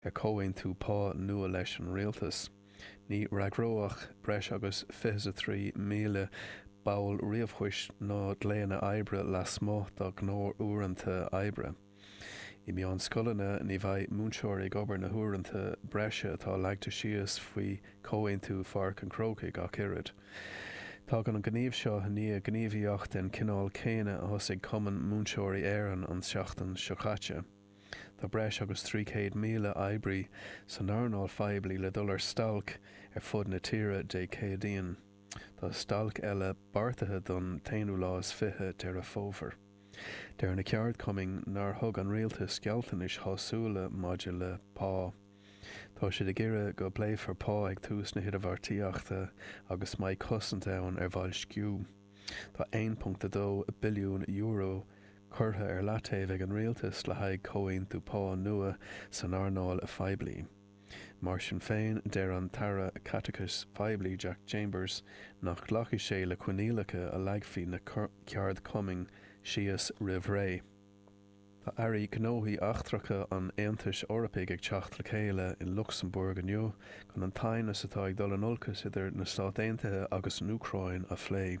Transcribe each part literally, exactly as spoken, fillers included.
ar cóhain tú pá nua leis an rialtas. Ní raghróach breis agus fiche trí míle bail riamhhuis ná léana ebre le smó do gnór uaireanta ebre. I mí an scolanna ní bheith múnseoir ag obair na huaireanta breise atá leagta síos faoi cóhain tú farc an crócaigh gach irid. Tá gan an gníomh seo ní a gníomhíocht den cinál céine a thosaigh cumann múnseoirí éireann an seachtain seochaite. Tá breis agus trí céad míle eibrí san airnáil feibli le dul ar stalc ar fud na tíre dé céadaíon. Tá stalc eile bartathe don taonú lás fithe dear a fómhar. Dear na ceard coming nar thug an rialtas scealtain is thásúla maidide le pá. Tá siad ag iarraidh go bléifar pá ag tús na hiadmhartíochta agus maith cosint ann ar bhail sciú. Tá one point two billiún euro curtha ar leataobh ag an rialtas le haghaidh cóhain tú pá nua san airnáil a feibli. Mar sin féin deir an tara catechus feibli Jack Chambers nach ghlachi sé le cuinílacha a leagfaí na ceard coming síos roimh ré. Tá airí gnóthaí achtracha an Aontais Eorpaigh ag teacht le chéile in Luxembourg inniu chun an tainnis atá ag dul an olcas idir na Stát Aontaithe agus an Uachráin a phlé.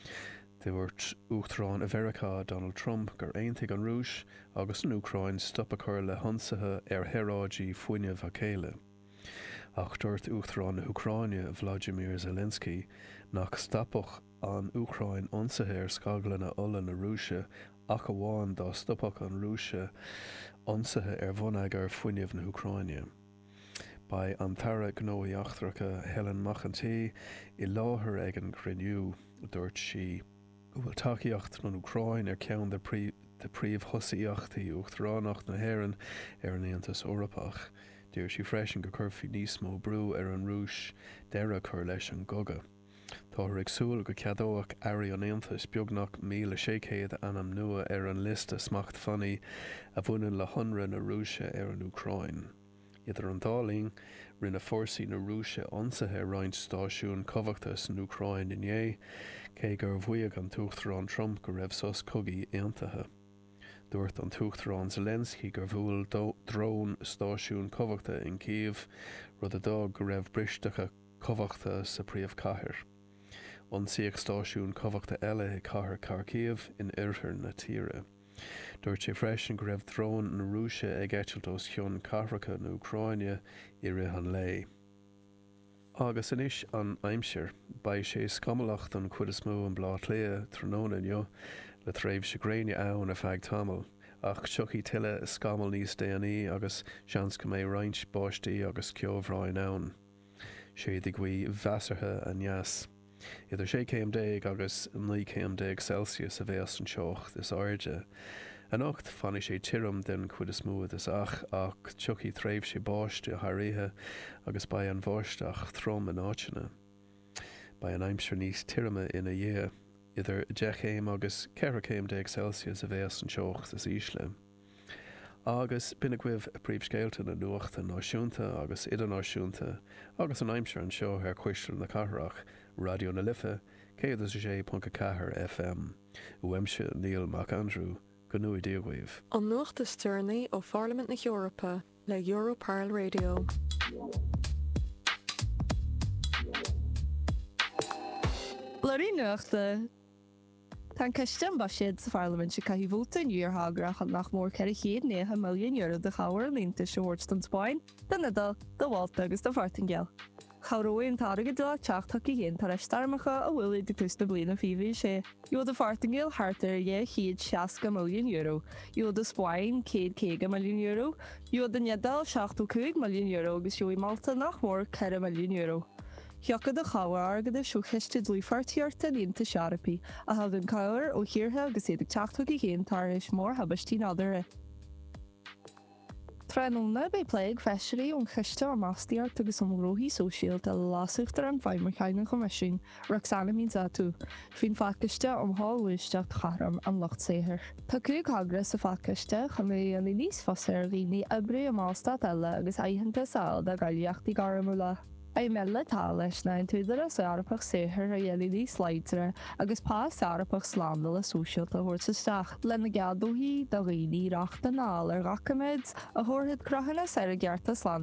Dúirt Uachtarán America Donald Trump gur aontaigh an Rúis agus an Uachráin stoppa chur le honsathe ar heiráidí fuinneamh a chéile. Ach dúirt Uachtarán na Ucráine Vladimir Zelensky nach stoppach an Uachráin ionsaithe ar scaglanna ola na Rúise ach amháin dá stoppach an Rúise ionsaithe ar bhunaig ar fuinneamh na Ucráine. Ba an tara gnóí achtracha Helen Machantí i láthair ag an chriniú dúirt si bhfuil takeíocht na Ucráin ar ceann de príomh-thosaíochtaí uachtaránacht na hÉireann ar an Aontas Eorpach. Dúir si freisin go curfií níos mó brú ar an Rúis deire chur leis an goga. Tá ag súil go ceadóach airí an Aontas beagnach míle sécéad anam nua ar an lista smacht fannaí a bhaineann le honra na Rúise ar an Ucráin. Idir an dáling rinne fórsaí na Rúise ionsaithe roinnt stáisiún comhachtas an Ucráin inné, cé gur bhuaigh an Tuachtarán Trump go raibh sos cogaí aontaithe. Dúirt an Tuachtarán Zelensky gur bhfuil drón stáisiún comhachta in Kyiv rud a dá go raibh bristeacha comhachta sa príomh-chathair. Ionsaíodh stáisiún comhachta eile i chathair Kharkiv in oirthir na tíre. Dúirt sé freisin go raibh drón na Rúise ag eitilt os cionn cathracha na Ucráine i rith an lé. Agus inis an aimsir, ba sé scamalacht an cuid is mó an blát léa tróna inniu le tréimh sé gréine ann a feadh tamil, ach tuchaí tuile scamal níos déanaí agus seans go mé roinnt báistí agus ceomhráin ann. Sé de ghui bheasartha a neas. Idir sé céim déag agus ní céim déag Celsius a bheas an seocht is airde. An ocht fanna sé tírim den cuid is múd is ach ach tuchaí tréimh sé báiste a thairíthe agus ba an bháisteach trom in áitina. Ba an aimsir níos tíirime ina dhé, idir dechéim agus ceithre céim déag Celsius a bheas an seocht is ísle. Agus bina cuimh a príomhscéalta na nuachta náisiúnta agus idirnáisiúnta agus an aimsir an seo ar cuistear na cathrach Radio na Lifa cé sé punt cethair F M. Uaimse Neil McAndrew go nua díomhaíomh. An nuachta Stearnaí ó Parliament na Eorpa le Europarl Radio. Larí nuachta Tá ceistem ba siad sa Parliament se caithí bhóta níorthagrach an nach mór ceir chéad néthe milliún euro de chabhar línta seoirt don Spáin, den nadal do bhálta agus do fartingéal. Chabhróin tára go dá teachta í héon tar starmacha a bhfuil de tústa bliana fihí sé. Jo de fartingéal hartar é chéad seasca milliún euro, Jo de Spáin céad céige milliún euro, Jo de nedal seachtú cúig milliún euro agus Jo i Malta nach mór ceir milliún euro. Thiocad a chabhar agad a siúcheiste dlífartíarta línta searapí a hafh an cabhar ó thiortha agus éidir teachtú í héon tar is mór habistí nádara. Trénúna be pléig feisirí ón chiste a mastíart agus an róhí sóisialt a lásúachtar an bhaimmarchaine comisiún Roxana Mínsatú, fin faciste am háluisteach charam an locht séhir. Tá cúig hagras a faciste chu mé an níos fosir líní abrú a mástat eile agus aitheanta sáil a gaileachtaí garamúla. A me le tá leis na túidir a sarapach séthir a dhéala ní sleitere agus pá sarapach sláánda le súisialt a thuirtasteach. Le na geadúhíí do rií reachta ná ar gacamid a thuirthaid crochanna ar a gcearta slán